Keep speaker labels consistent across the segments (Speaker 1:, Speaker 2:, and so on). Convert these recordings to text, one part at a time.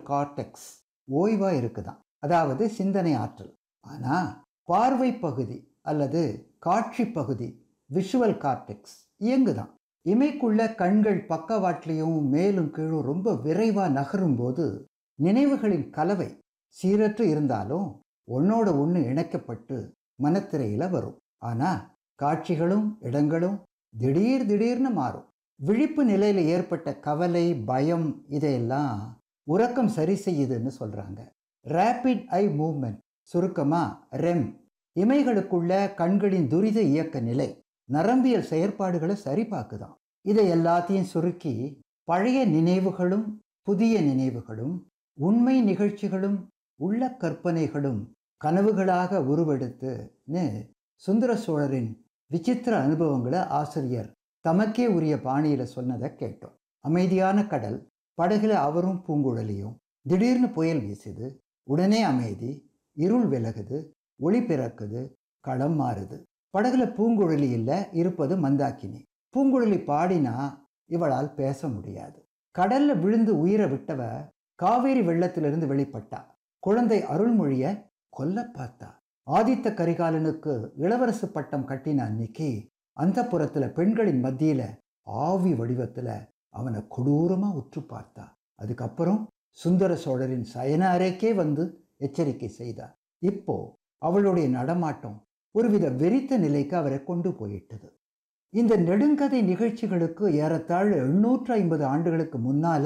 Speaker 1: Cortex ஓய்வா இருக்குதான், அதாவது சிந்தனை ஆற்றல். ஆனா பார்வை பகுதி அல்லது காட்சி பகுதி விஷுவல் கார்டெக்ஸ் இயங்குதான். இமைக்குள்ள கண்கள் பக்கவாட்டிலையும் மேலும் கீழும் ரொம்ப விரைவா நகரும் போது நினைவுகளின் கலவை சீரற்று இருந்தாலும் ஒன்னோட ஒன்று இணைக்கப்பட்டு மனத்திரையில வரும். ஆனா காட்சிகளும் இடங்களும் திடீர்னு மாறும். விழிப்பு நிலையில ஏற்பட்ட கவலை, பயம் இதையெல்லாம் உறக்கம் சரி செய்யுதுன்னு சொல்றாங்க. ரேபிட் ஐ மூவ்மெண்ட், சுருக்கமா ரெம், இமைகளுக்குள்ள கண்களின் துரித இயக்க நிலை நரம்பியல் செயற்பாடுகளை சரி பார்க்குதான். இதை எல்லாத்தையும் சுருக்கி பழைய நினைவுகளும் புதிய நினைவுகளும் உண்மை நிகழ்ச்சிகளும் உள்ள கற்பனைகளும் கனவுகளாக உருவெடுத்துன்னு சுந்தர சோழரின் விசித்திர அனுபவங்களை ஆசிரியர் தமக்கே உரிய பாணியில சொன்னதை கேட்டோம். அமைதியான கடல், படகுல அவரும் பூங்குழலியும். திடீர்னு புயல் வீசுது, உடனே அமைதி, இருள் விலகுது, ஒளி பிறக்குது, களம் மாறுது. படகுல பூங்குழலி இல்லை, இருப்பது மந்தாக்கினி. பூங்குழலி பாடினா இவளால் பேச முடியாது. கடல்ல விழுந்து உயிரை விட்டவ காவேரி வெள்ளத்திலிருந்து வெளிப்பட்டா. குழந்தை அருள்மொழிய கொல்ல பார்த்தா. ஆதித்த கரிகாலனுக்கு இளவரசு பட்டம் கட்டின அன்னைக்கு அந்த புறத்துல பெண்களின் மத்தியில ஆவி வடிவத்துல அவனை கொடூரமா உற்று பார்த்தா. அதுக்கப்புறம் சுந்தர சோழரின் சயன அறைக்கே வந்து எச்சரிக்கை செய்தார். இப்போ அவளுடைய நடமாட்டம் ஒருவித வெறித்த நிலைக்கு அவரை கொண்டு போயிட்டது. இந்த நெடுங்கதை நிகழ்ச்சிகளுக்கு ஏறத்தாழ 850 ஆண்டுகளுக்கு முன்னால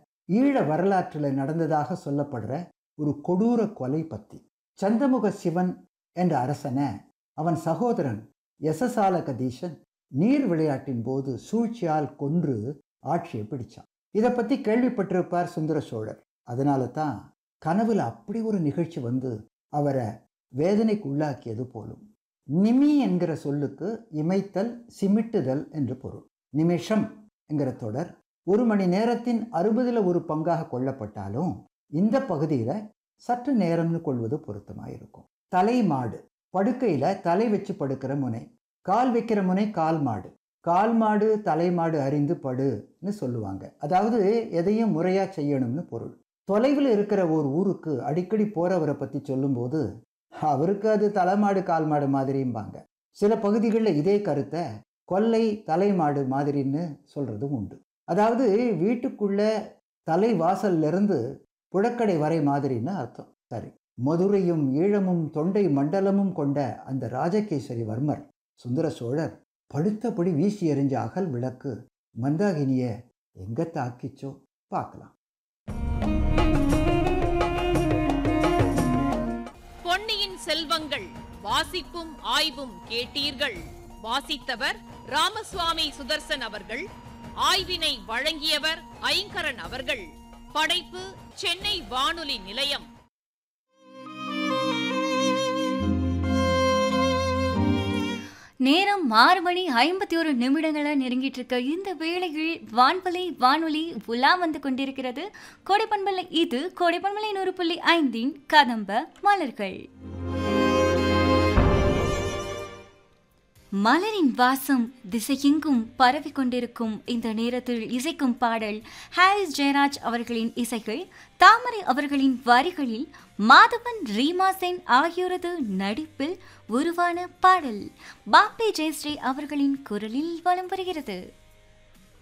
Speaker 1: ஈழ வரலாற்றில் நடந்ததாக சொல்லப்படுற ஒரு கொடூர கொலை பத்தி. சந்தமுக சிவன் என்ற அரசனை அவன் சகோதரன் யசசாலகதீஷன் நீர் விளையாட்டின் போது சூழ்ச்சியால் கொன்று ஆட்சியை பிடிச்சான். இதை பத்தி கேள்விப்பட்டிருப்பார் சுந்தர சோழர். அதனால தான் கனவுல அப்படி ஒரு நிகழ்ச்சி வந்து அவரை வேதனைக்கு உள்ளாக்கியது போலும். நிமி என்கிற சொல்லுக்கு இமைத்தல், சிமிட்டுதல் என்று பொருள். நிமிஷம் என்கிற தொடர் 1 மணி நேரத்தின் 60ல் 1 பங்காக கொள்ளப்பட்டாலும் இந்த பகுதியில சற்று நேரம்னு கொள்வது பொருத்தமாயிருக்கும். தலை மாடு, படுக்கையில தலை வச்சு படுக்கிற முனை, கால் வைக்கிற முனை கால் மாடு. கால் மாடு தலை மாடு அறிந்து படுன்னு சொல்லுவாங்க. அதாவது எதையும் முறையா செய்யணும்னு பொருள். தொலைவில் இருக்கிற ஒரு ஊருக்கு அடிக்கடி போறவரை பத்தி சொல்லும்போது அவருக்கு அது தலைமாடு கால் மாடு மாதிரியும்பாங்க. சில பகுதிகளில் இதே கருத்தை கொல்லை தலைமாடு மாதிரின்னு சொல்றதும் உண்டு. அதாவது வீட்டுக்குள்ள தலை வாசல்ல இருந்து புழக்கடை வரை மாதிரின்னு அர்த்தம். சரி, மதுரையும் ஈழமும் தொண்டை மண்டலமும் கொண்ட அந்த ராஜகேசரி வர்மர் சுந்தர சோழர் படுத்தபடி வீசி எறிஞ்ச அகல் விளக்கு மந்தாகினிய எங்க தாக்கிச்சோ பார்க்கலாம்.
Speaker 2: பொன்னியின் செல்வங்கள் வாசிப்பும் ஆய்வும் கேட்டீர்கள். வாசித்தவர் ராமசுவாமி சுதர்சன் அவர்கள். ஆய்வினை வழங்கியவர் ஐங்கரன் அவர்கள். படைப்பு சென்னை வானொலி நிலையம்.
Speaker 3: நேரம் 6:51 நெருங்கிட்டு இருக்க இந்த வேளையில் வானொலி உலா வந்து கொண்டிருக்கிறது. கோடைப்பண்பலை, இது கோடைப்பண்பலை 100.5 கதம்ப மலர்கள். மலரின் வாசம் திசையெங்கும் பரவி கொண்டிருக்கும் இந்த நேரத்தில் இசைக்கும் பாடல் ஹாரிஸ் ஜெயராஜ் அவர்களின் இசைகள், தாமரை அவர்களின் வரிகளில் மாதவன், ரீமா சென் ஆகியோரது நடிப்பில் உருவான பாடல் பாப்பே ஜெயஸ்ரீ அவர்களின் குரலில் வலம் வருகிறது.